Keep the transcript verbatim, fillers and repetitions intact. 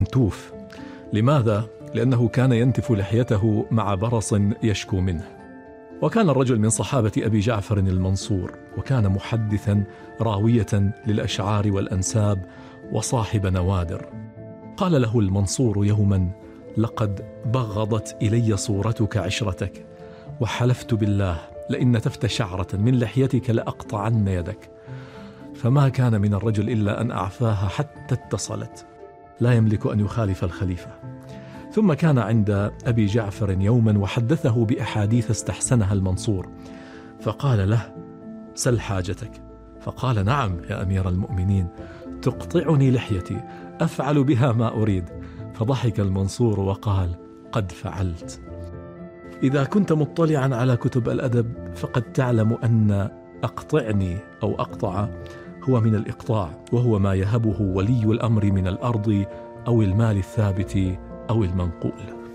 توف. لماذا؟ لأنه كان ينتف لحيته مع برص يشكو منه. وكان الرجل من صحابة أبي جعفر المنصور، وكان محدثا راوية للأشعار والأنساب وصاحب نوادر. قال له المنصور يوما: لقد بغضت إلي صورتك عشرتك، وحلفت بالله لئن نتفت شعرة من لحيتك لأقطعن يدك. فما كان من الرجل إلا أن أعفاها حتى اتصلت، لا يملك أن يخالف الخليفة. ثم كان عند أبي جعفر يوما وحدثه بأحاديث استحسنها المنصور، فقال له: سل حاجتك. فقال: نعم يا أمير المؤمنين، تقطعني لحيتي، أفعل بها ما أريد. فضحك المنصور وقال: قد فعلت. إذا كنت مطلعا على كتب الأدب فقد تعلم أن أقطعني أو أقطع هو من الإقطاع، وهو ما يهبه ولي الأمر من الأرض أو المال الثابت أو المنقول.